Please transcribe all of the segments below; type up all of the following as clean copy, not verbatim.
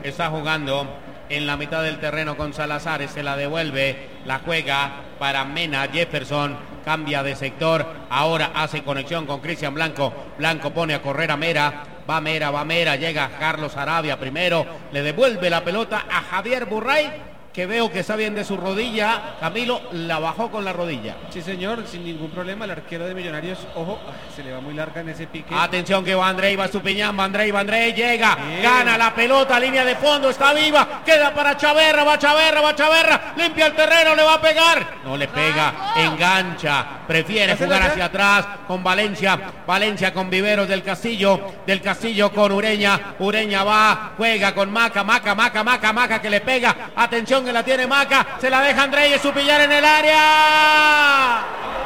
está jugando en la mitad del terreno con Salazar, se la devuelve, la juega para Mena. Jefferson cambia de sector, ahora hace conexión con Cristian Blanco. Blanco pone a correr a Mera. Va Mera, llega Carlos Arabia primero, le devuelve la pelota a Javier Burray, que veo que está bien de su rodilla. Camilo la bajó con la rodilla. Sí, señor, sin ningún problema. El arquero de Millonarios, ojo, se le va muy larga en ese pique. Atención que va Andrei, va Estupiñán, va Andrei, llega, gana la pelota, línea de fondo, está viva, queda para Chaverra, va Chaverra, limpia el terreno, le va a pegar. No le pega, engancha, prefiere jugar hacia atrás con Valencia con Viveros del Castillo con Ureña va, juega con Maca que le pega, atención que la tiene Maca, se la deja Andrei, Estupiñán en el área.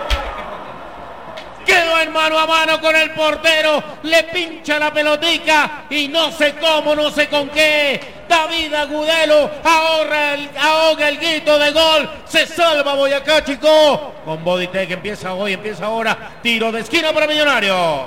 Quedó en mano a mano con el portero, le pincha la pelotica y no sé cómo, no sé con qué. David Agudelo ahoga el grito de gol, se salva Boyacá Chico. Con Bodytech empieza ahora, tiro de esquina para Millonarios.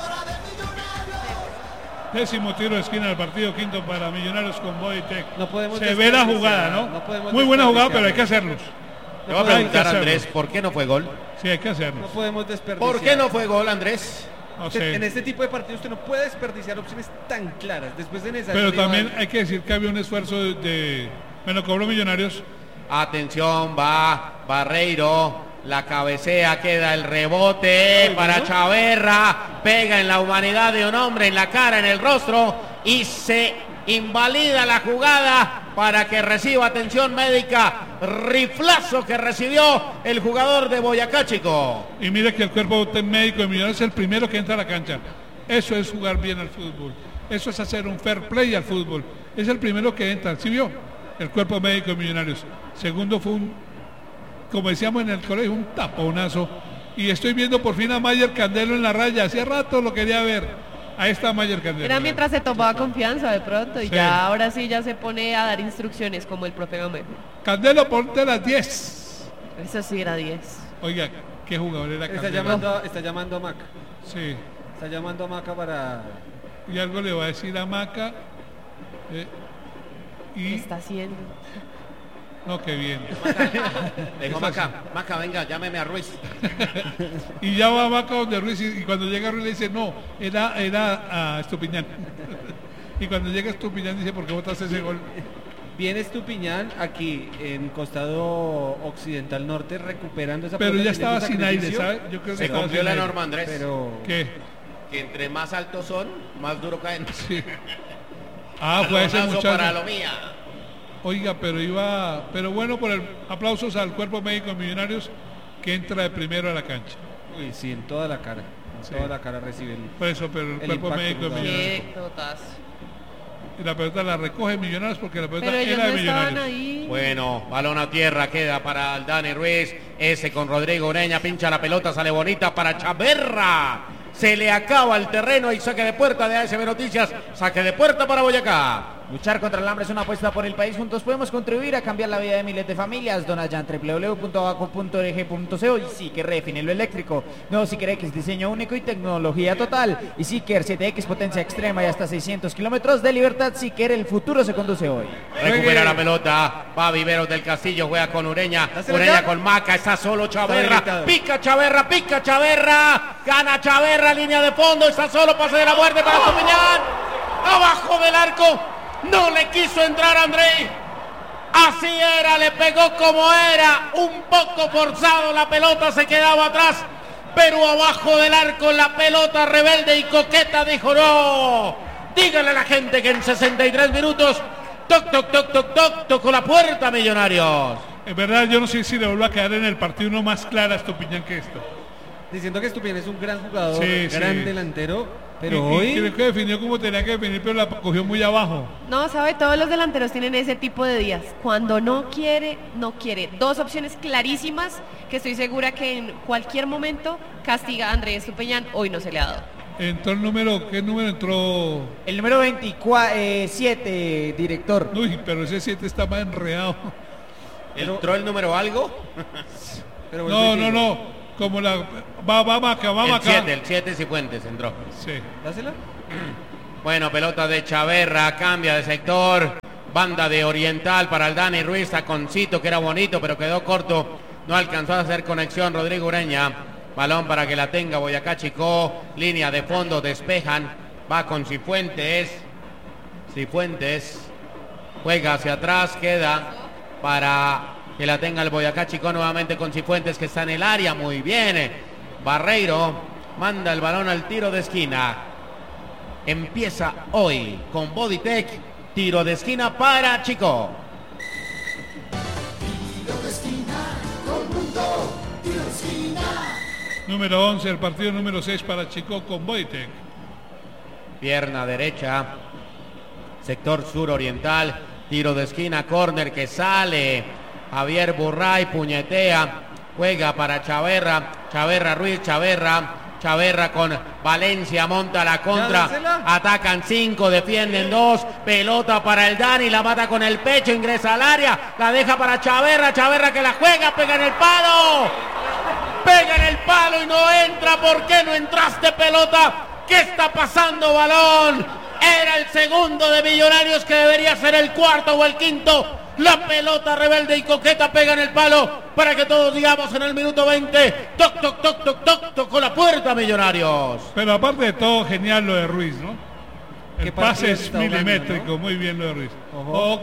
10º tiro de esquina del partido, quinto para Millonarios con Bodytech. No podemos se ve la jugada, ¿no? Muy buena jugada, pero hay que hacerlos. Le voy a preguntar a Andrés, ¿por qué no fue gol? Sí, hay que hacerlo. No podemos desperdiciar. ¿Por qué no fue gol, Andrés? No sé. En este tipo de partidos usted no puede desperdiciar opciones tan claras. Después de esa. Pero también hay que decir que había un esfuerzo bueno, cobró Millonarios. Atención, va Barreiro. La cabecea, queda el rebote para Chaverra. Pega en la humanidad de un hombre, en la cara, en el rostro. Y se invalida la jugada para que reciba atención médica. Riflazo que recibió el jugador de Boyacá Chico. Y mire que el cuerpo médico de Millonarios es el primero que entra a la cancha. Eso es jugar bien al fútbol. Eso es hacer un fair play al fútbol. Es el primero que entra. ¿Sí vio? El cuerpo médico de Millonarios. Segundo fue como decíamos en el colegio, un taponazo. Y estoy viendo por fin a Mayer Candelo en la raya. Hacía rato lo quería ver. Ahí está Mayer Candelo. Era mientras se tomaba confianza de pronto y ya ahora sí ya se pone a dar instrucciones como el profe Gamero. Candelo, ponte las 10. Eso sí era 10. Oiga, qué jugador era Candelo. Está llamando a Maca. Sí. Está llamando a Maca para... Y algo le va a decir a Maca. ¿Qué está haciendo? No, qué bien. Le dijo Maca, venga, llámeme a Ruiz. Y ya va Maca donde Ruiz y cuando llega Ruiz le dice, no, era a Estupiñán. Y cuando llega Estupiñán dice, ¿por qué botaste ese gol? Viene Estupiñán aquí en costado occidental norte recuperando esa pelota. Pero ya estaba sin aire, ¿sabes? Yo creo que se cumplió la norma, Andrés. Pero... ¿Qué? Que entre más altos son, más duro caen. Sí. Fue ese muchacho. Para lo mía. Oiga, pero bueno, por el aplausos al cuerpo médico de Millonarios que entra de primero a la cancha. Uy, sí, en toda la cara. Toda la cara recibe por eso, pero el cuerpo médico de Millonarios. Y la pelota la recoge Millonarios porque la pelota era de Millonarios. Bueno, balón a tierra, queda para el Dani Ruiz. Ese con Rodrigo Ureña, pincha la pelota, sale bonita para Chaverra. Se le acaba el terreno y saque de puerta de ASB Noticias. Saque de puerta para Boyacá. Luchar contra el hambre es una apuesta por el país. Juntos podemos contribuir a cambiar la vida de miles de familias. Dona ya en www.abaco.org.co. Y Siker refine lo eléctrico. Nuevo Siker X, diseño único y tecnología total. Y Siker 7X, potencia extrema y hasta 600 kilómetros de libertad. Siker, el futuro se conduce hoy. Recupera la pelota, va Viveros del Castillo, juega con Ureña con Maca, está solo Chaverra, pica Chaverra, gana Chaverra, línea de fondo, está solo, pase de la muerte para Estupiñán, abajo del arco, no le quiso entrar Andrei, así era, le pegó como era, un poco forzado, la pelota se quedaba atrás, pero abajo del arco la pelota rebelde y coqueta dijo no, dígale a la gente que en 63 minutos tocó la puerta Millonarios. Es verdad, yo no sé si le vuelvo a quedar en el partido uno más clara a Estupiñán que esto. Diciendo que Estupiñán es un gran jugador, gran delantero, pero hoy... creo que definió como tenía que definir, pero la cogió muy abajo. No, sabe, todos los delanteros tienen ese tipo de días. Cuando no quiere, no quiere. Dos opciones clarísimas que estoy segura que en cualquier momento castiga a Andrés Estupiñán. Hoy no se le ha dado. Entró el número, ¿qué número entró? El número 27, director. Uy, pero ese 7 está más enredado. ¿Entró el número algo? Pero no. Como la... Va Maca. El 7 Cifuentes entró. Sí. Dásela. Bueno, pelota de Chaverra, cambia de sector. Banda de Oriental para el Dani Ruiz, taconcito que era bonito, pero quedó corto. No alcanzó a hacer conexión Rodrigo Ureña. Balón para que la tenga Boyacá Chicó. Línea de fondo, despejan. Va con Cifuentes. Cifuentes juega hacia atrás, queda para que la tenga el Boyacá Chicó nuevamente con Cifuentes, que está en el área. Muy bien. Barreiro manda el balón al tiro de esquina. Empieza hoy con Bodytech. Tiro de esquina para Chicó. Tiro de esquina, conjunto, tiro de esquina. Número 11, el partido número 6 para Chicó con Bodytech. Pierna derecha. Sector suroriental. Tiro de esquina, córner que sale. Javier Burray puñetea. Juega para Chaverra. Chaverra Ruiz, Chaverra con Valencia, monta la contra, atacan 5, defienden 2, pelota para el Dani, la mata con el pecho, ingresa al área, la deja para Chaverra que la juega, pega en el palo y no entra. ¿Por qué no entraste, pelota? ¿Qué está pasando, balón? Era el segundo de Millonarios, que debería ser el cuarto o el quinto. La pelota rebelde y coqueta pega en el palo para que todos digamos en el minuto 20. Toc, toc, toc, toc, toc, tocó la puerta Millonarios. Pero aparte de todo, genial lo de Ruiz, ¿no? El pase es está milimétrico, jugando, ¿no? Muy bien lo de Ruiz. Ojo.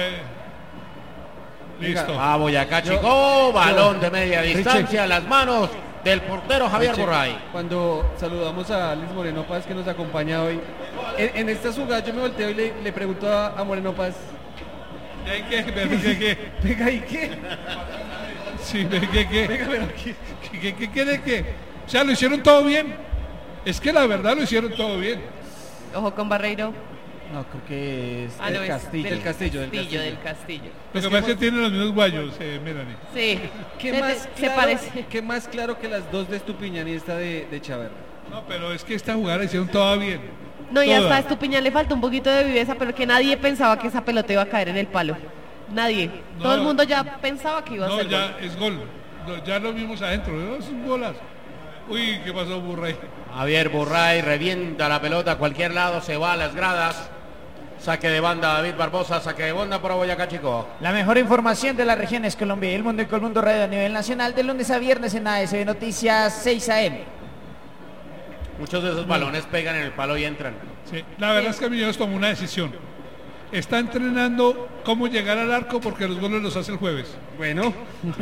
Listo. Va Boyacá Chicó, balón de media distancia, las manos del portero Javier Burray. Cuando saludamos a Liz Moreno Paz, que nos acompaña hoy, en esta jugada yo me volteo y le pregunto a Moreno Paz, ¿Qué? venga, ¿y qué? Sí, Venga, pero ¿Qué quiere que? O sea, lo hicieron todo bien. Es que la verdad lo hicieron todo bien. Ojo con Barreiro. No, creo que es No, del es Castillo. Del Castillo. Del Castillo. Lo que pasa es que tienen los mismos guayos, Melanie. Sí. ¿Qué parece. ¿Qué más claro que las dos de Estupiñán y esta de Chaverra? No, pero es que esta jugada la hicieron toda bien. No, y hasta Toda. a Estupiñán le falta un poquito de viveza, pero que nadie pensaba que esa pelota iba a caer en el palo. Nadie. No. Todo el mundo ya pensaba que iba a No, ser ya gol. es gol. Ya lo vimos adentro, ¿no? Es un golazo. Uy, ¿qué pasó, Burray? Javier Burray revienta la pelota a cualquier lado, se va a las gradas. Saque de banda David Barbosa, saque de banda para Boyacá Chicó. La mejor información de las regiones Colombia y el mundo y Colmundo Radio a nivel nacional, de lunes a viernes en ASB Noticias 6 AM. Muchos de esos balones pegan en el palo y entran. Sí, la verdad es que Millonarios tomó una decisión. Está entrenando cómo llegar al arco porque los goles los hace el jueves. Bueno,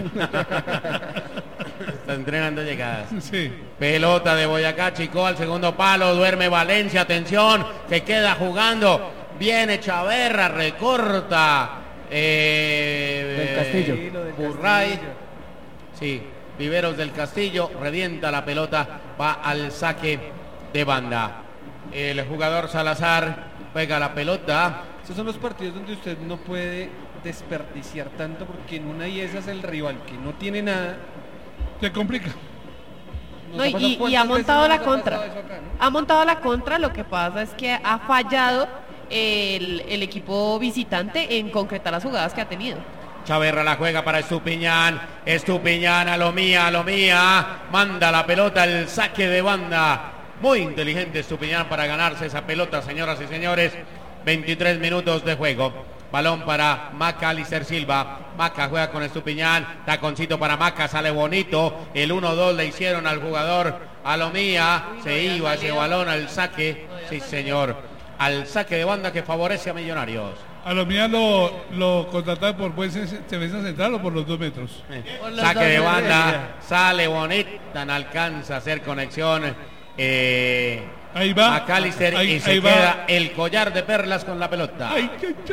Está entrenando llegadas. Sí. Pelota de Boyacá Chicó al segundo palo, duerme Valencia, atención, que queda jugando. Viene Chaverra, recorta. Del Castillo. sí, lo del Burray. Castillo. Sí, Viveros del Castillo, revienta la pelota, va al saque de banda. El jugador Salazar pega la pelota. Esos son los partidos donde usted no puede desperdiciar tanto, porque en una y esas el rival que no tiene nada. Se complica. Nos No, ha pasado, y ¿cuántas ha veces montado nos la ha pasado contra. eso acá, no? Ha montado la contra, lo que pasa es que ha fallado el equipo visitante en concretar las jugadas que ha tenido. Chaverra la juega para Estupiñán. Estupiñán a lo mía. Manda la pelota al saque de banda. Muy inteligente Estupiñán para ganarse esa pelota, señoras y señores. 23 minutos de juego. Balón para Maca Alicer Silva. Maca juega con Estupiñán. Taconcito para Maca, sale bonito. El 1-2 le hicieron al jugador Alomía. Se iba ese balón al saque. Sí, señor. Al saque de banda que favorece a Millonarios. A lo mío lo contrataron por buen defensa central o por los 2 metros. Por los Saque dos de de banda. Sale bonita. No alcanza a hacer conexión. Ahí va. McAllister Ahí- y se ahí va. queda el collar de perlas con la pelota. Ay,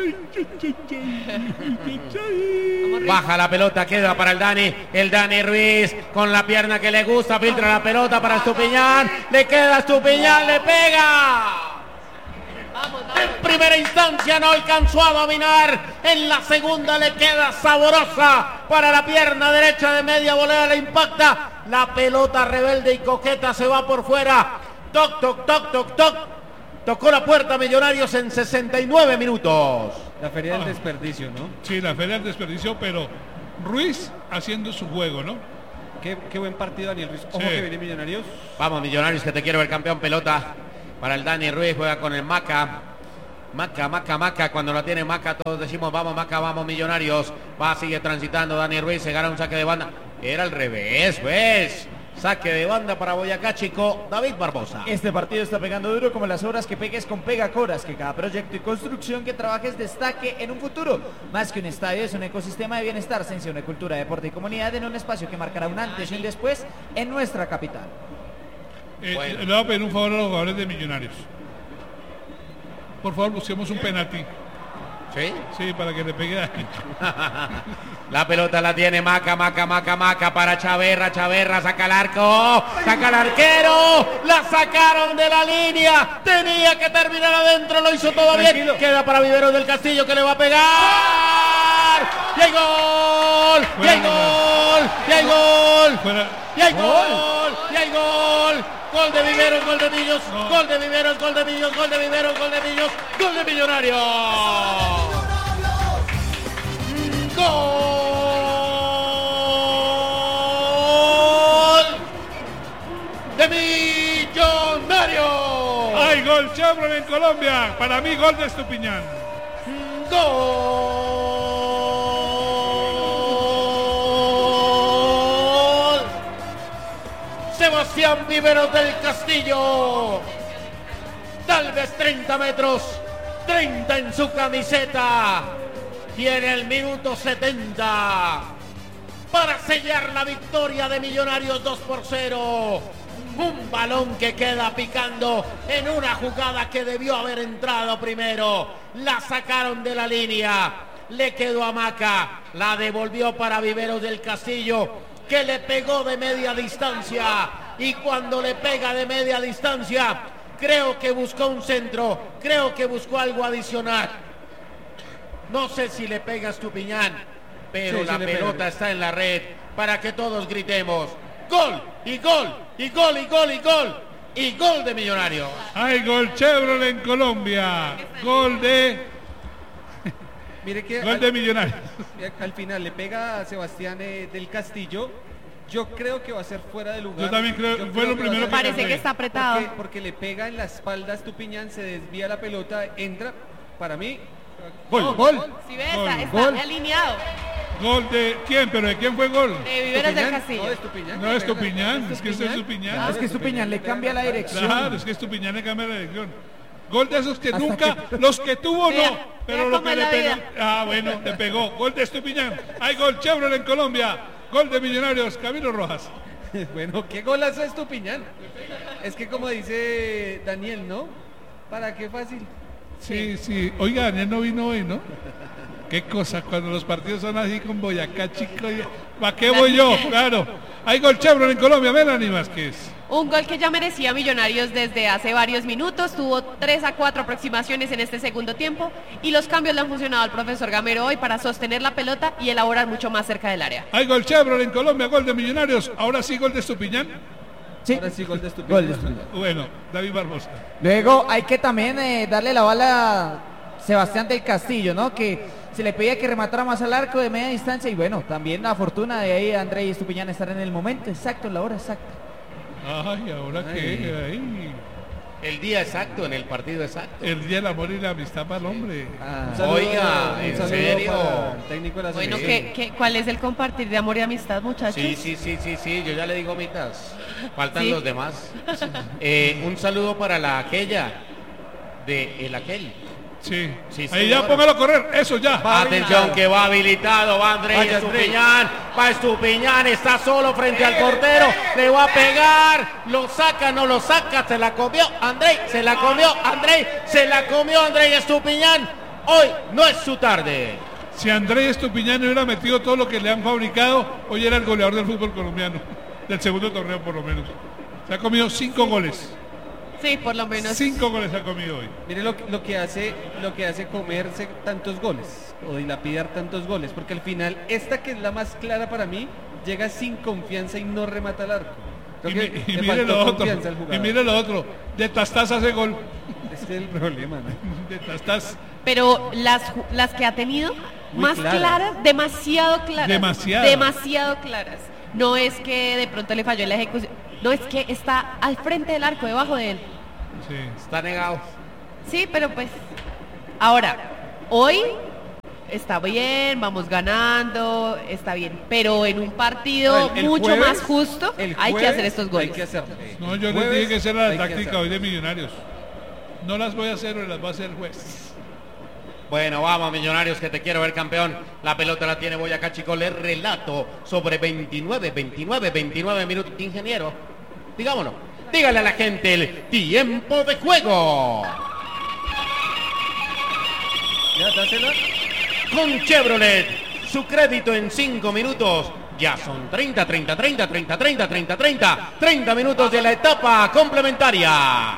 Baja la pelota, queda para el Dani Ruiz con la pierna que le gusta, filtra la pelota para Estupiñán, le queda Estupiñán, le pega. En primera instancia no alcanzó a dominar, en la segunda le queda saborosa para la pierna derecha de media volea, le impacta, la pelota rebelde y coqueta se va por fuera. Toc, toc, toc, toc, toc. Tocó la puerta Millonarios en 69 minutos. La feria del desperdicio, ¿no? Sí, la feria del desperdicio, pero Ruiz haciendo su juego, ¿no? Qué buen partido, Daniel Ruiz. Ojo Sí. que viene Millonarios. Vamos Millonarios, que te quiero ver campeón. Pelota para el Dani Ruiz, juega con el Maca. Maca, cuando la tiene Maca todos decimos vamos Maca, vamos Millonarios. Sigue transitando Dani Ruiz, se gana un saque de banda. Era al revés, pues. Saque de banda para Boyacá Chico, David Barbosa. Este partido está pegando duro como las obras que pegues con Pegacoras, que cada proyecto y construcción que trabajes destaque en un futuro. Más que un estadio, es un ecosistema de bienestar, ciencia, una cultura, deporte y comunidad en un espacio que marcará un antes y un después en nuestra capital. Bueno. Le voy a pedir un favor a los jugadores de Millonarios. Por favor, busquemos un penalti. ¿Sí? Sí, para que le pegue a... La pelota la tiene Maca para Chaverra, saca el arco, saca el arquero, la sacaron de la línea, tenía que terminar adentro, lo hizo todo bien, queda para Viveros del Castillo que le va a pegar, y hay gol, y hay gol, y hay gol, y hay gol, y hay gol. Gol de Viveros, gol de Millos, gol de Viveros, gol de Millos, gol de Viveros, gol de Millos, gol de Millonarios. Gol de Millonarios. ¡Ay, gol Chevrolet en Colombia! Para mí, gol de Estupiñán. Gol Sebastián Viveros del Castillo. Tal vez 30 metros, 30 en su camiseta. Y en el minuto 70, para sellar la victoria de Millonarios 2-0, un balón que queda picando en una jugada que debió haber entrado primero. La sacaron de la línea, le quedó a Maca, la devolvió para Viveros del Castillo, que le pegó de media distancia. Y cuando le pega de media distancia, creo que buscó un centro, creo que buscó algo adicional. No sé si le pega a Estupiñán, pero sí, la pelota pega. está en la red para que todos gritemos gol, y gol, y gol, y gol, y gol, y gol de Millonarios. ¡Ay, gol Chevrolet en Colombia! Gol de... Mire que Gol de Millonarios. al final le pega a Sebastián del Castillo. Yo creo que va a ser fuera de lugar. Yo también creo, fue lo que va a primero ser- que Parece pensé. que está apretado. Porque le pega en la espalda a Estupiñán, se desvía la pelota, entra. Para mí, gol. Si ves, Gol, está gol. alineado. ¿Gol de quién? ¿Pero de quién fue gol? De Viveros del Estupiñán, Castillo. No, de Estupiñán. No, Estupiñán, es que es Estupiñán. Es que Estupiñán le cambia la dirección. Claro, es que Estupiñán le cambia la dirección. Gol de esos que Hasta nunca, que- los que tuvo Vea, no, vea pero lo cómo que es le la pegó. vida. Ah, bueno, le pegó. Gol de Estupiñán. Hay gol Chevrolet en Colombia. Gol de Millonarios, Camilo Rojas. Bueno, qué golazo de Estupiñán. Es que como dice Daniel, ¿no? ¿Para qué fácil? Sí, sí. Oiga, Daniel no vino hoy, ¿no? Qué cosa, cuando los partidos son así con Boyacá, chico. ¿Para qué voy yo? Claro. Hay gol Chevrolet en Colombia, Melanie Vázquez. Un gol que ya merecía Millonarios desde hace varios minutos, tuvo 3 a 4 aproximaciones en este segundo tiempo y los cambios le han funcionado al profesor Gamero hoy para sostener la pelota y elaborar mucho más cerca del área. Hay gol Chevrolet en Colombia, gol de Millonarios. Ahora sí, gol de Estupiñán. Sí, Ahora sí, gol de Estupiñán. gol de Estupiñán. Bueno, David Barbosa. Luego hay que también darle la bala a Sebastián del Castillo, ¿no? Que se le pedía que rematara más al arco de media distancia y bueno, también la fortuna de ahí André y Estupiñán estar en el momento exacto, en la hora exacta. Ay, ahora qué. Ay. El día exacto, en el partido exacto. El día del amor y la amistad para el hombre. Un saludo- Oiga, un ¿en saludo serio? para el técnico de la Bueno, selección. ¿cuál es el compartir de amor y amistad, muchachos? Sí, yo ya le digo mitas. Faltan Sí. los demás. Un saludo para la aquella de el aquel. Sí. Sí, Ahí señor. ya, póngalo a correr. Eso ya. Atención que va habilitado, va Andrés Vaya, Andrés. Estupiñán, va Estupiñán, está solo frente al portero, le va a pegar, lo saca, no lo saca, se la comió Andrés, se la comió Andrés, se la comió Andrés Estupiñán, hoy no es su tarde. Si Andrés Estupiñán hubiera metido todo lo que le han fabricado, hoy era el goleador del fútbol colombiano. Del segundo torneo, por lo menos. Se ha comido 5 goles. Sí, por lo menos. 5 goles ha comido hoy. Mire lo que hace comerse tantos goles o dilapidar tantos goles, porque al final esta que es la más clara para mí llega sin confianza y no remata al arco. Y, Creo que y le mire faltó lo otro. confianza al Y jugador. mire lo otro. De Tastás hace gol. Ese es el problema, ¿no? De Tastás. Pero las que ha tenido, Muy más claras. claras, demasiado claras. Demasiado. Demasiado claras. No es que de pronto le falló en la ejecución, no es que está al frente del arco, debajo de él. Sí. Está negado. Sí, pero pues, ahora, hoy está bien, vamos ganando, está bien, pero en un partido El mucho jueves- más justo el hay que jueves hacer estos goles. Hay que hacerlo. No, yo les Jueves dije que esa era hay la que táctica hacerlo. hoy de Millonarios. No las voy a hacer hoy, las va a hacer el juez. Bueno, vamos, Millonarios, que te quiero ver campeón. La pelota la tiene Boyacá Chico. Le relato sobre 29 minutos. Ingeniero, digámonos, dígale a la gente el tiempo de juego. Ya, dásela. Con Chevrolet, su crédito en 5 minutos. Ya son 30 minutos de la etapa complementaria.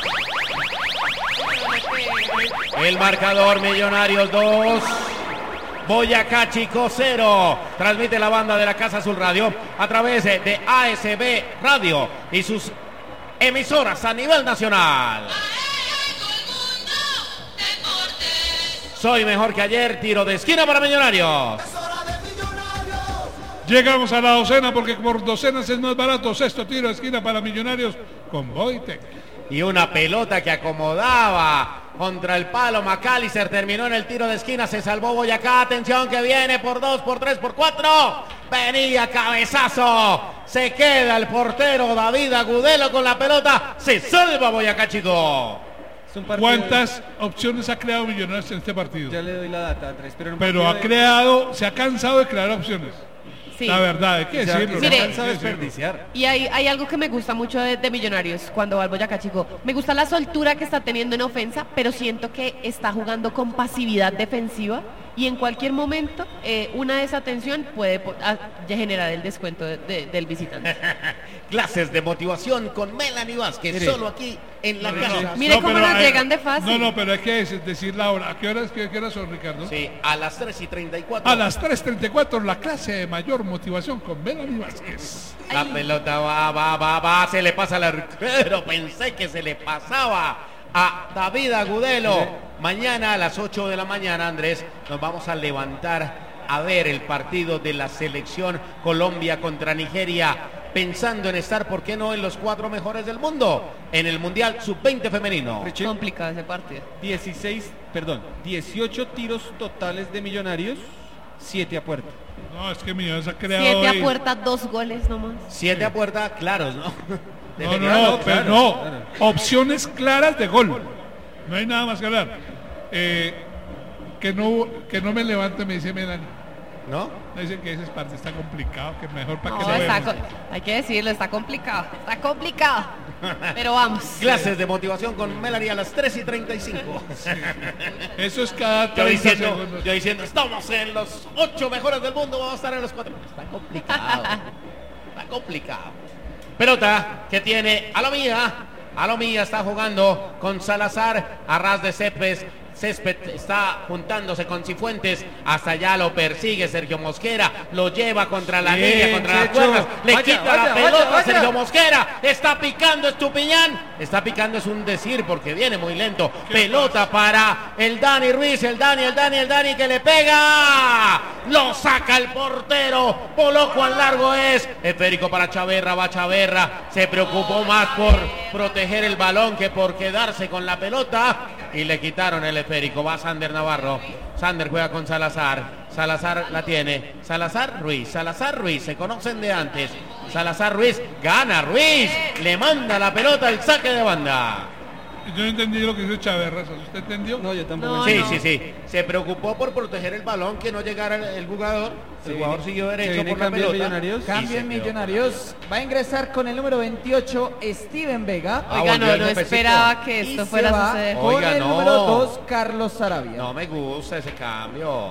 El marcador Millonarios 2, Boyacá Chico 0. Transmite la banda de la Casa Azul Radio a través de ASB Radio y sus emisoras a nivel nacional. Soy mejor que ayer, tiro de esquina para Millonarios. Llegamos a la docena porque por docenas es más barato. Sexto tiro de esquina para Millonarios con Boitec. Y una pelota que acomodaba contra el palo. Macalister terminó en el tiro de esquina. Se salvó Boyacá. Atención que viene por 2, por 3, por 4. Venía cabezazo. Se queda el portero David Agudelo con la pelota. Se salva Boyacá Chico. Es un partido- ¿Cuántas opciones ha creado Millonarios en este partido? Ya le doy la data, Andrés. Pero, en un Pero partido ha de- creado, se ha cansado de crear opciones. Sí. La verdad, hay que se ha- decirlo. se ha Mire. cansado de Hay que decirlo. desperdiciar. Y hay algo que me gusta mucho de Millonarios cuando va al Boyacá Chico. Me gusta la soltura que está teniendo en ofensa, pero siento que está jugando con pasividad defensiva y en cualquier momento una desatención puede generar el descuento del visitante. Clases de motivación con Melanie Vázquez. Mire. Solo aquí en la casa. Mire cómo pero, nos llegan de fácil. No, pero hay que decir la hora. ¿A qué horas son, Ricardo? Sí, a las 3:34. A las 3:34, la clase de mayor motivación con Melanie Vázquez. La pelota va, se le pasa al arquero. Pensé que se le pasaba a David Agudelo. Mañana a las 8 de la mañana, Andrés, nos vamos a levantar a ver el partido de la selección Colombia contra Nigeria, pensando en estar, ¿por qué no?, en los 4 mejores del mundo, en el Mundial Sub-20 femenino. Richie, Complicado ese partido. 18 tiros totales de Millonarios, 7 a puerta. No, es que Millonarios ha creado 7 hoy- a puerta, 2 goles nomás. 7 a puerta, claros, ¿no? No, pero claro, no. claro. Opciones claras de gol. No hay nada más que hablar. Que no me levante, me dice Melanie. ¿No? Me dicen que ese parte está complicado, que mejor para que No, lo está veamos. hay que decirlo, está complicado. Está complicado. Pero vamos. Clases de motivación con Melanie a las 3:35. Eso es cada Yo 30 diciendo, segundos. estamos en los 8 mejores del mundo, vamos a estar en los 4. Está complicado. Está complicado. Pelota que tiene Alomía está jugando con Salazar a ras de Césped está juntándose con Cifuentes, hasta allá lo persigue Sergio Mosquera, lo lleva contra la Bien, línea, contra las Checho. cuerdas, le Vaya, quita vaya, la pelota vaya. Sergio Mosquera, está picando Estupiñán, está picando es un decir porque viene muy lento, pelota para el Dani Ruiz, el Dani que le pega, lo saca el portero, Poloco al largo es, esférico para Chaverra, va Chaverra, se preocupó más por proteger el balón que por quedarse con la pelota y le quitaron el esférico, va Sander Navarro, Sander juega con Salazar, Salazar la tiene, Salazar Ruiz, se conocen de antes, Salazar Ruiz, gana Ruiz, le manda la pelota al saque de banda. Yo no entendí lo que hizo Chaverras. ¿Usted entendió? No, yo tampoco. No, Sí, no. sí, se preocupó por proteger el balón, que no llegara el jugador, el jugador siguió se derecho viene por la cambio de pelota. Millonarios. y Cambio se en quedó. Millonarios. Va a ingresar con el número 28, Steven Vega. Oiga, volvió no, el no jefecito. esperaba que Y esto se fuera a va suceder. con Oiga, el no. número 2, Carlos Sarabia. No me gusta ese cambio.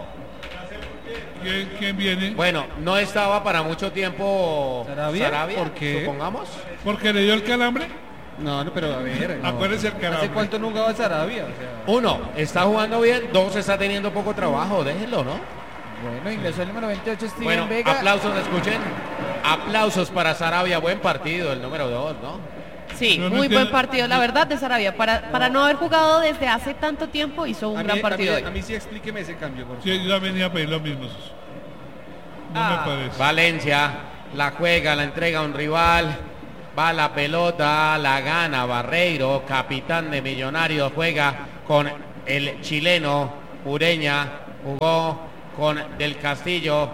¿Quién viene? Bueno, no estaba para mucho tiempo ¿Sarabia? ¿Por qué? supongamos. Porque le dio el calambre. No, pero a ver. no. Acuérdese el calambre. ¿Hace cuánto no jugaba Sarabia? O sea, 1, está jugando bien, 2, está teniendo poco trabajo, déjenlo, ¿no? Bueno, ingresó el número 28, Steven Bueno, Vega. aplausos, escuchen. Aplausos para Sarabia, buen partido, el número 2, ¿no? Sí, No, no muy buen entiendo. partido, la verdad, de Sarabia. Para no haber jugado desde hace tanto tiempo, hizo un gran partido hoy. a mí sí explíqueme ese cambio, por favor. Sí, yo ya venía a pedir lo mismo. No me parece. Valencia la juega, la entrega a un rival. Va la pelota, la gana Barreiro, capitán de Millonarios, juega con el chileno Ureña, jugó con Del Castillo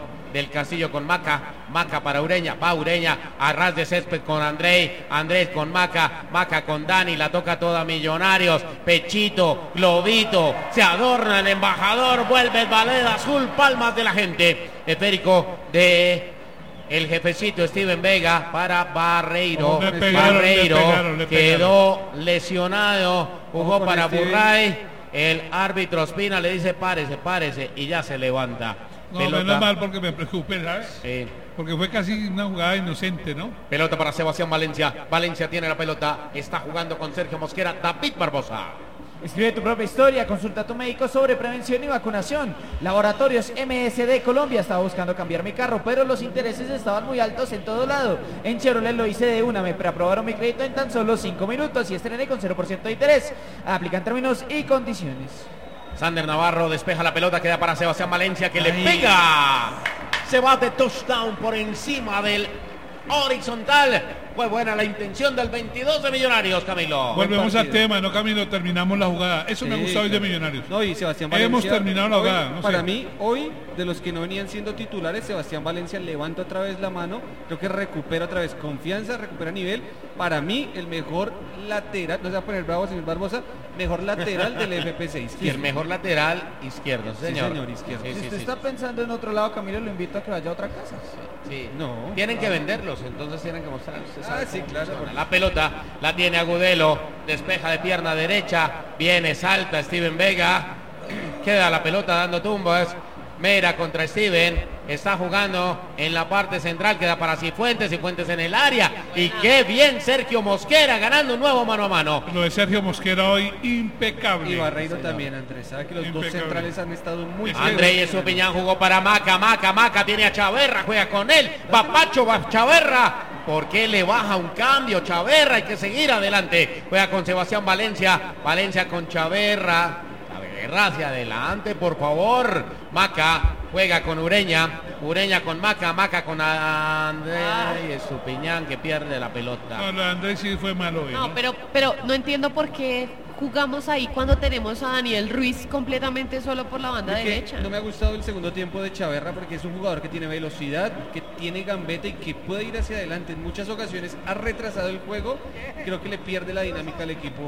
con Maca para Ureña, va Ureña, a ras de césped con Andrés con Maca con Dani, la toca toda Millonarios, Pechito, Globito, se adorna el embajador, vuelve el ballet azul, palmas de la gente, esférico de el jefecito Steven Vega para Barreiro. Le pegaron. Quedó lesionado, jugó para Burray. El árbitro Ospina le dice párese y ya se levanta. No, Pelota. menos mal porque me preocupé, ¿sabes? Sí. Porque fue casi una jugada inocente, ¿no? Pelota para Sebastián Valencia. Valencia tiene la pelota. Está jugando con Sergio Mosquera. David Barbosa. Escribe tu propia historia, consulta a tu médico sobre prevención y vacunación. Laboratorios MSD Colombia. Estaba buscando cambiar mi carro, pero los intereses estaban muy altos en todo lado. En Chevrolet lo hice de una, me preaprobaron mi crédito en tan solo 5 minutos y estrené con 0% de interés. Aplican términos y condiciones. Sander Navarro despeja la pelota, queda para Sebastián Valencia que le pega. Se va de touchdown por encima del horizontal. Fue buena la intención del 22 de Millonarios, Camilo. Volvemos al tema, no Camilo, terminamos la jugada. Eso me ha gustado hoy de Millonarios. No, y Sebastián Valencia. Hemos terminado la jugada. Hoy, no para sé. mí, hoy, de los que no venían siendo titulares, Sebastián Valencia levanta otra vez la mano. Creo que recupera otra vez confianza, recupera nivel. Para mí, el mejor lateral, no se va a poner bravo, señor Barbosa, mejor lateral del FP6. Y el mejor lateral izquierdo, señor. Sí, señor, izquierdo. Sí, Si sí, usted sí, está sí. pensando en otro lado, Camilo, lo invito a que vaya a otra casa. Sí. No. Tienen que venderlos, entonces tienen que mostrar. Usted sabe sí, cómo claro. funciona. La pelota la tiene Agudelo, despeja de pierna derecha, viene, salta Steven Vega, queda la pelota dando tumbos. Mera contra Steven, está jugando en la parte central, queda para Cifuentes en el área. Y qué bien Sergio Mosquera ganando un nuevo mano a mano. Lo de Sergio Mosquera hoy, impecable. Y Barreiro también, Andrés. Sabe que los dos Impecable. centrales han estado muy Andrés Estupiñán jugó para Maca tiene a Chaverra, juega con él, va Pacho, va Chaverra. ¿Por qué le baja un cambio Chaverra? Hay que seguir adelante. Juega con Sebastián Valencia con Chaverra. Chaverra hacia adelante, por favor. Maca juega con Ureña con Maca con Andrés Estupiñán que pierde la pelota. No, lo de Andrés sí fue malo hoy, No, ¿no? pero no entiendo por qué jugamos ahí cuando tenemos a Daniel Ruiz completamente solo por la banda Porque derecha. no me ha gustado el segundo tiempo de Chaverra porque es un jugador que tiene velocidad, que tiene gambeta y que puede ir hacia adelante. En muchas ocasiones ha retrasado el juego. Creo que le pierde la dinámica al equipo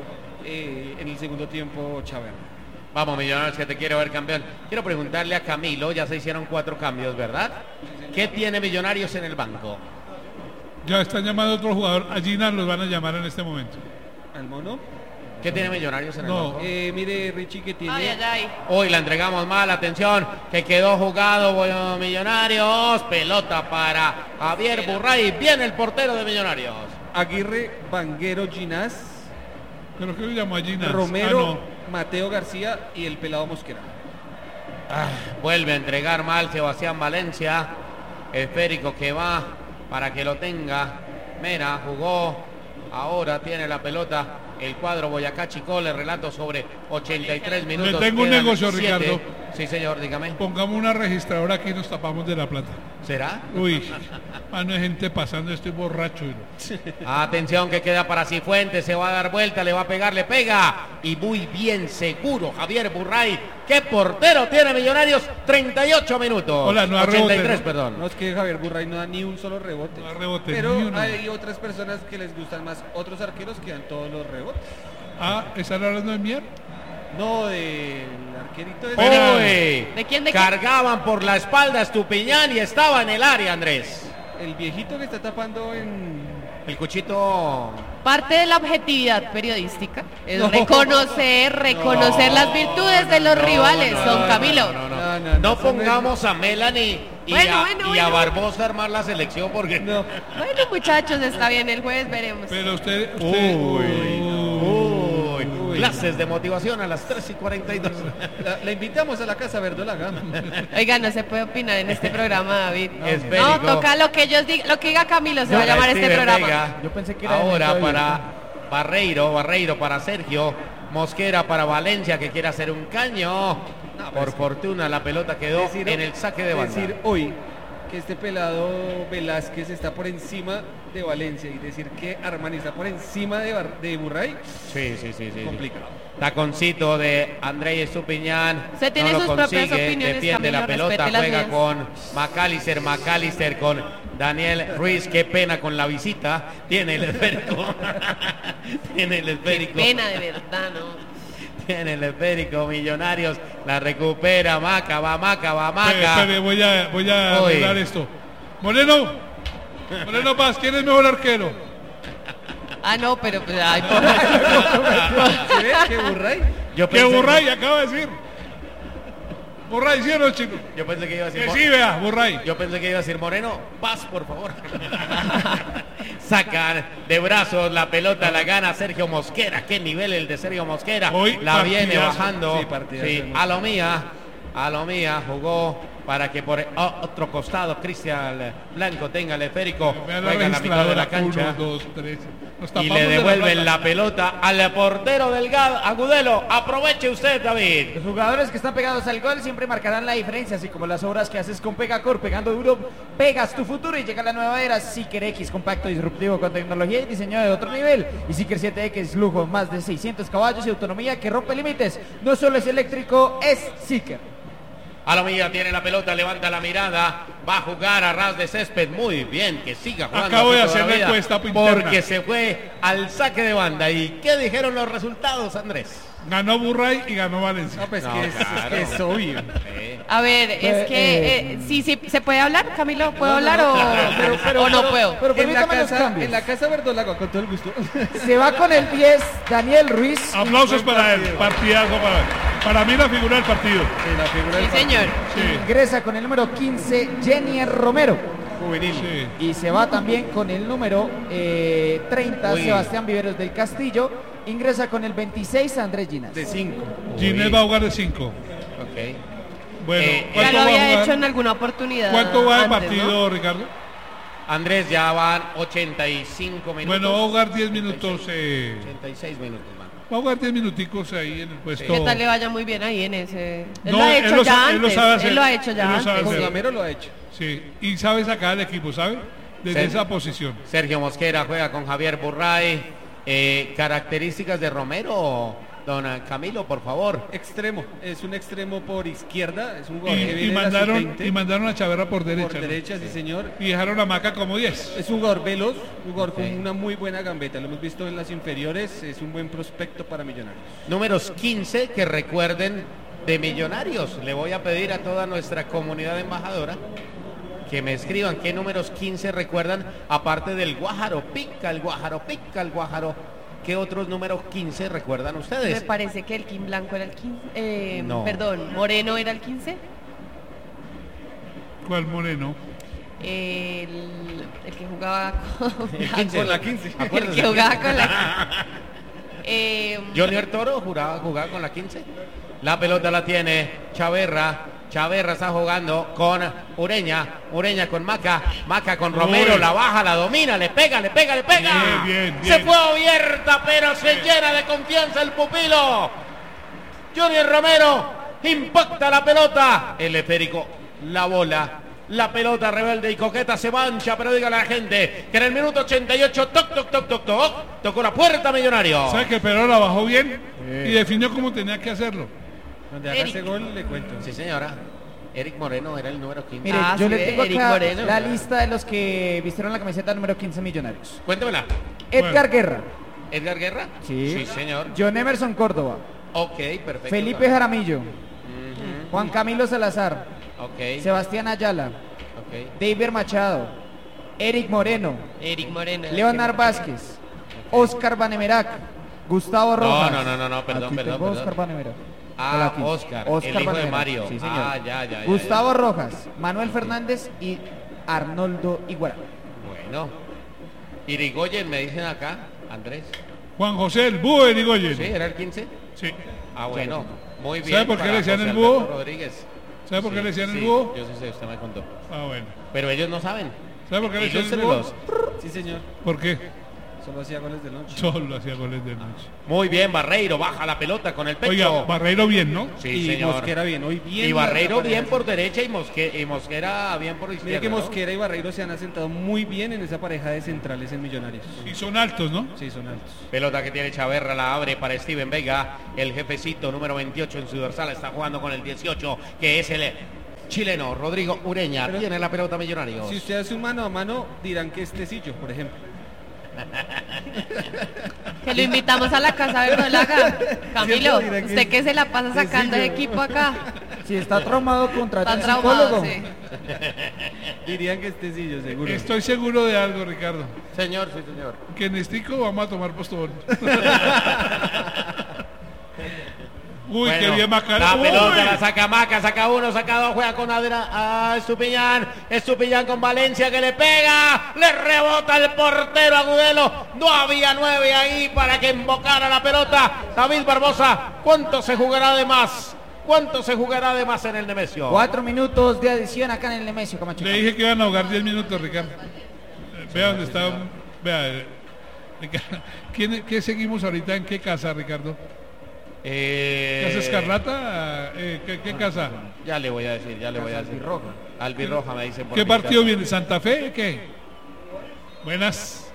en el segundo tiempo Chaverra. Vamos, Millonarios, que te quiero ver campeón. Quiero preguntarle a Camilo, ya se hicieron 4 cambios, ¿verdad? ¿Qué tiene Millonarios en el banco? Ya están llamando a otro jugador. A Gina los van a llamar en este momento. ¿Al mono? ¿Qué tiene Millonarios en el No. banco? Mire, Richie, que tiene... Ay. Hoy la entregamos mal, atención, que quedó jugado bueno, Millonarios. Pelota para Javier Burray. Viene el portero de Millonarios. Aguirre, Vanguero, Ginás, Pero que lo llamó a Gina. Romero, Mateo García y el pelado Mosquera. Vuelve a entregar mal Sebastián Valencia. Esférico que va para que lo tenga. Mera jugó. Ahora tiene la pelota. El cuadro Boyacá Chicó, le relato sobre 83 minutos. Le tengo un Quedan negocio, 7. Ricardo. Sí, señor, dígame. Pongamos una registradora aquí y nos tapamos de la plata. ¿Será? Uy, no hay gente pasando, estoy borracho. Atención que queda para Cifuentes, se va a dar vuelta, le va a pegar, le pega. Y muy bien seguro Javier Burray. ¿Qué portero tiene Millonarios? 38 minutos. Hola, no da 83, rebote, ¿no? perdón. No es que Javier Burray no da ni un solo rebote. No da rebote, Pero ni uno. hay otras personas que les gustan más otros arqueros que dan todos los rebotes. Ah, ¿están hablando de Mier? No, del arquerito de... Pero- Uy, ¿De quién? cargaban por la espalda a Estupiñán y estaba en el área, Andrés. El viejito que está tapando en... El cuchito. Parte de la objetividad periodística es No. reconocer las virtudes de los rivales, don Camilo. No pongamos a Melanie y, Bueno, y a bueno. Barbosa a armar la selección porque No, Bueno, muchachos, está bien, el jueves veremos. Pero usted... Uy, clases de motivación a las 3:42. la invitamos a la casa verdolaga. Oiga, no se puede opinar en este programa, David. Esférico. No, toca lo que ellos digan, lo que diga Camilo, se va a Para llamar este Steven programa. Vega. Yo pensé que era Ahora evento para Barreiro para Sergio, Mosquera para Valencia que quiere hacer un caño. Por fortuna la pelota quedó en el saque de banda. Decir hoy que este pelado Velázquez está por encima de Valencia y decir que Armani está por encima de Burray, Sí. complicado. Taconcito de André Estupiñán. Usted tiene no lo sus propias consigue, opiniones, defiende la Camilo, pelota, respete las juega mías. con McAllister con Daniel Ruiz. Qué pena con la visita. Tiene el esférico. Tiene el esférico. Pena de verdad, ¿no? Tiene el esférico. Millonarios. La recupera. Maca, va Maca. Espere, voy a Uy. arreglar esto. Moreno Paz, ¿quién es mejor arquero? Ah, no, pero... Ay, ¿Se ve que Burray? Yo Que pensé- Burray acaba de decir. Burray, ¿sí o no, chino? Yo pensé que iba a decir. Que sí, vea, Burray. Yo pensé que iba a decir Moreno, paz por favor. Sacan de brazos la pelota, la gana Sergio Mosquera. Qué nivel el de Sergio Mosquera. Hoy La viene partidazo. bajando. Sí, partidazo, Sí, ¿no? a lo mía, jugó para que por otro costado Cristian Blanco tenga el esférico. Vea la Juega en la mitad de la registradora, cancha. 1, 2, 3. Nos Y tapamos le de devuelven plata. la pelota al portero Delgado, Agudelo. Aproveche usted, David. Los jugadores que están pegados al gol siempre marcarán la diferencia, así como las obras que haces con Pegacor, pegando duro, pegas tu futuro y llega la nueva era. Seeker X, compacto, disruptivo, con tecnología y diseño de otro nivel. Y Seeker 7X, lujo, más de 600 caballos y autonomía que rompe límites. No solo es eléctrico, es Seeker. Alomía tiene la pelota, levanta la mirada, va a jugar a ras de césped. Muy bien, que siga jugando. Acabo así de hacer toda la la vida, encuesta interna. porque se fue al saque de banda. ¿Y qué dijeron los resultados, Andrés? Ganó Burray y ganó Valencia. No, pues No, que es claro. que es obvio. A ver, es que... sí, ¿se puede hablar, Camilo? ¿Puedo hablar o no puedo? Pero En la, permítame los cambios. en la casa Verdolaga, con todo el gusto. Se va con el 10 Daniel Ruiz. Aplausos para él. Partidazo para mí la figura del partido. Sí, la figura Sí, del señor. Sí. Ingresa con el número 15 Jenny Romero. juvenil. Sí. Y se va también con el número 30 Uy. Sebastián Viveros del Castillo. Ingresa con el 26 Andrés Ginas. De 5. Ginés va a jugar de 5. Ok. Bueno, Ya Ya ¿cuánto lo va a había jugar? hecho en alguna oportunidad. ¿Cuánto va de antes, partido, ¿no? Ricardo? Andrés, ya van 85 minutos. Bueno, va a jugar 10 minutos. 86 minutos, man. Va a jugar 10 minuticos ahí en el puesto. Que tal le vaya muy bien ahí en ese... Él No, lo ha él hecho lo ya sa- él lo antes. sabe hacer. Él lo ha hecho Él ya lo sabe antes. hacer. Con Gamero lo ha hecho. Sí, y sabe sacar al equipo, ¿sabe? Desde Sí. esa posición. Sergio Mosquera juega con Javier Burray. Características de Romero, don Camilo, por favor. Extremo. Es un extremo por izquierda. Es un jugador que Y viene de la mandaron, sub-20. y mandaron a Chaverra por derecha. Por ¿no? derecha, sí, señor. Y dejaron a Maca como 10. Es un jugador veloz, un jugador con Ok. una muy buena gambeta. Lo hemos visto en las inferiores. Es un buen prospecto para Millonarios. Números 15 que recuerden de Millonarios. Le voy a pedir a toda nuestra comunidad embajadora que me escriban qué números 15 recuerdan, aparte del Guájaro, pica el Guájaro, pica el Guájaro. ¿Qué otros números 15 recuerdan Me ustedes? parece que el Kim Blanco era el 15. No. Perdón, Moreno era el 15. ¿Cuál Moreno? El que jugaba con... El 15. Con la 15. El Acuérdese. que jugaba con la... Junior Toro jugaba con la 15. La pelota la tiene Chaverra. Chaverra está jugando con Ureña. Ureña con Maca. Maca con Romero. Uy. La baja, la domina. Le pega, le pega, le pega. Bien, bien, Se bien. fue abierta, pero se llena de confianza el pupilo. Junior Romero impacta la pelota. El esférico, la bola. La pelota rebelde y coqueta se mancha, pero dígale a la gente que en el minuto 88, toc, tocó la puerta Millonario. ¿Sabe que el Perón la bajó bien? Y definió cómo tenía que hacerlo. Donde haga ese gol, le cuento. Sí, señora. Eric Moreno era el número 15. Mire, Ah, yo sí, le ve, tengo Eric acá Moreno. la lista de los que vistieron la camiseta número 15 Millonarios. Cuéntemela. Edgar Guerra, ¿Edgar Guerra? Sí. señor. John Emerson Córdoba, Ok, perfecto. Felipe Jaramillo, Juan Camilo Salazar, Ok, Sebastián Ayala, ok. David Machado, Eric Moreno, Eric Moreno. Leonard Vázquez, Oscar Banemerac, Gustavo Rojas. No, perdón, Aquí perdón, tengo perdón. Oscar Banemerac. Ah, Aquí. Oscar, el hijo de Banemerac. Mario. Sí, señor. Ah, ya. Gustavo Rojas, Manuel Fernández y Arnoldo Iguara. Bueno. Irigoyen, me dicen acá, Andrés. Juan José, el búho de Irigoyen. ¿Sí? ¿Era el 15? Sí. Ah, bueno. Muy bien. ¿Sabe por qué para le decían José el búho? Alberto Rodríguez. ¿Sabe por qué le decían el Sí, búho? yo sí sé, usted me contó. Ah, bueno. Pero ellos no saben. ¿Sabe por qué le decían el búho? Ilústrelos. Sí, señor. ¿Por qué? Solo hacía goles de noche. Solo hacía goles de noche. Muy bien, Barreiro, baja la pelota con el pecho. Oiga, Barreiro bien, ¿no? Sí, y señor. Mosquera bien, hoy bien. Y Barreiro Marca bien pareja. por derecha y Mosquera bien por izquierda. Mira que ¿no? Mosquera y Barreiro se han asentado muy bien en esa pareja de centrales en Millonarios. Y son altos, ¿no? Sí, son altos. Pelota que tiene Chaverra, la abre para Steven Vega, el jefecito número 28 en su dorsal, está jugando con el 18, que es el chileno Rodrigo Ureña. Pero- Tiene la pelota Millonarios. Si usted hace un mano a mano, dirán que es Tecillo, por ejemplo. Que lo invitamos a la casa verdolaga. Camilo, Siempre dirá que usted es que se la pasa sacando de sencillo. equipo acá. Si está traumado, contrata Tan un traumado, psicólogo. sí. Dirían que es Tecillo, seguro. Estoy seguro de algo, Ricardo. Señor, sí, señor. Que en Estico vamos a tomar postón. Uy, qué Bueno, bien Macarena. la pelota Uy. la saca Maca, saca uno, saca dos, juega con Estupiñán con Valencia que le pega, le rebota el portero Agudelo, no había 9 ahí para que embocara la pelota. David Barbosa, ¿cuánto se jugará de más? ¿Cuánto se jugará de más en el Nemesio? 4 minutos de adición acá en el Nemesio, Camacho. Le dije que iban a jugar 10 minutos, Ricardo. Vea dónde está. Vea, Ricardo. ¿Qué seguimos ahorita? ¿En qué casa, Ricardo? ¿Casa Escarlata? ¿Qué casa? Ya le voy a decir, ya le voy a decir. Albirroja. Albirroja me dicen por ¿Qué mi partido casa. viene? ¿Santa Fe? ¿Qué? Buenas.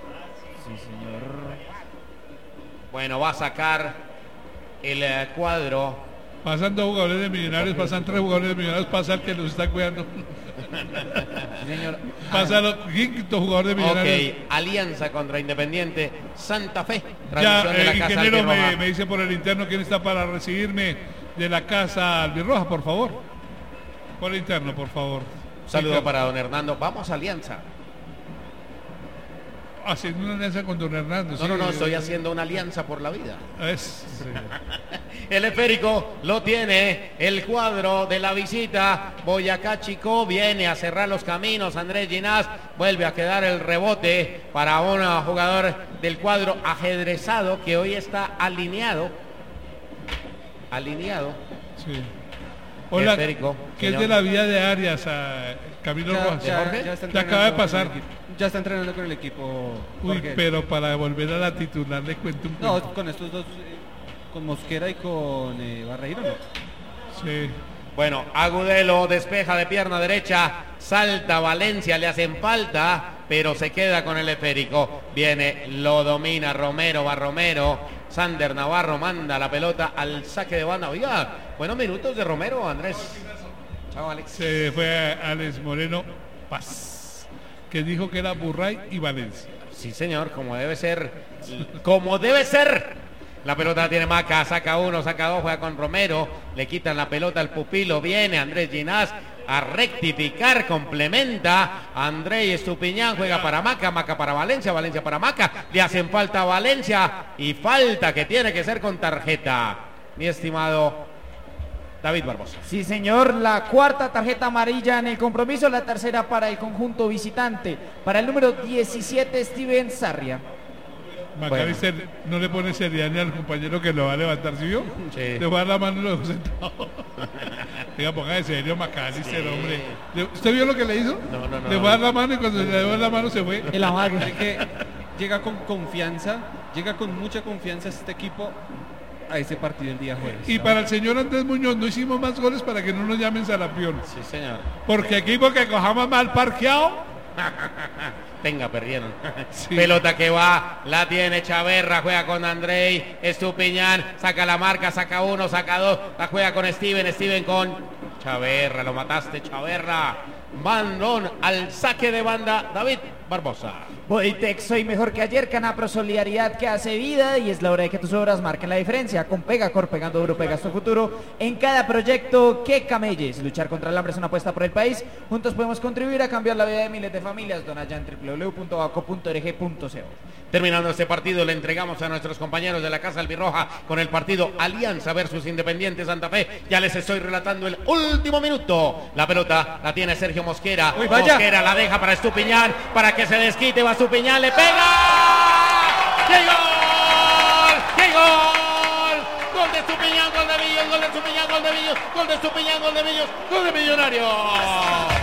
Bueno, va a sacar el cuadro. Pasan 2 jugadores de Millonarios, pasan 3 jugadores de Millonarios, pasa el que los está cuidando. Sí, señor. Pasa el quinto jugador de Millonarios. Ok, Alianza contra Independiente Santa Fe. Ya, Transmisión de la casa ingeniero Albirroja. me dice por el interno quién está para recibirme de la casa Albirroja, por favor. Por el interno, por favor. Saludo para don Hernando. Vamos a Alianza. Haciendo una alianza con don Hernando. No, sí. no, estoy haciendo una alianza por la vida. Es, El esférico lo tiene el cuadro de la visita. Boyacá Chico viene a cerrar los caminos. Andrés Ginás vuelve a quedar el rebote para un jugador del cuadro ajedrezado que hoy está alineado. Alineado. sí. Hola, Esférico, que es señor. de la vía de Arias a Camilo Rojas. Jorge? Que acaba de pasar. Ya está entrenando con el equipo. Uy, Jorge. pero para volver a la titular le cuento un No, cuento. con estos dos, con Mosquera y con Barreiro, no. Sí. Bueno, Agudelo despeja de pierna derecha, salta Valencia, le hacen falta, pero se queda con el esférico. Viene, lo domina Romero, va Romero. Sander Navarro manda la pelota al saque de banda. Oiga, buenos minutos de Romero, Andrés. Chao, Alex. Se fue Alex Moreno Paz, que dijo que era Burray y Valencia. Sí, señor, como debe ser. Como debe ser. La pelota la tiene Maca, saca uno, saca dos, juega con Romero, le quitan la pelota al pupilo, viene Andrés Ginás a rectificar, complementa, Andrés Estupiñán juega para Maca, Maca para Valencia, Valencia para Maca, le hacen falta a Valencia y falta que tiene que ser con tarjeta, mi estimado David Barbosa. Sí, señor, la cuarta tarjeta amarilla en el compromiso, la tercera para el conjunto visitante, para el número 17, Steven Sarria. Macalister no le pone seriedad ni al compañero que lo va a levantar, ¿sí vio? Sí. Le va a dar la mano y lo dejo sentado. Diga, ponga de serio, Macalister, hombre. ¿Usted vio lo que le hizo? No. Le va a dar la mano y cuando le dio la mano se fue. El amague. Así que llega con confianza, llega con mucha confianza este equipo a ese partido el día jueves. Y para el señor Andrés Muñoz, no hicimos más goles para que no nos llamen Sarapión. Sí, señor. Porque equipo que cojamos mal parqueado. Venga, perdieron. Sí. Pelota que va, la tiene Chaverra, juega con Andrei, Estupiñán, saca la marca, saca uno, saca dos, la juega con Steven con Chaverra, lo mataste Chaverra. Bandón al saque de banda, David Barbosa. Bodytech, soy mejor que ayer, Canapro, solidaridad que hace vida y es la hora de que tus obras marquen la diferencia. Con Pegacor, pegando duro, pegas tu futuro en cada proyecto que camelles. Luchar contra el hambre es una apuesta por el país. Juntos podemos contribuir a cambiar la vida de miles de familias. Dona ya en www.baco.org.co. Terminando este partido, le entregamos a nuestros compañeros de la Casa Albirroja con el partido Alianza versus Independiente Santa Fe. Ya les estoy relatando el último minuto. La pelota la tiene Sergio Mosquera. Uy, vaya. Mosquera la deja para Estupiñán, para que se desquite. Va Estupiñán, le pega. ¡Qué gol! ¡Qué gol! Gol de Estupiñán, gol de Villos, gol de Estupiñán, gol de Villos, gol de Estupiñán, gol de Villos, gol de Millonarios.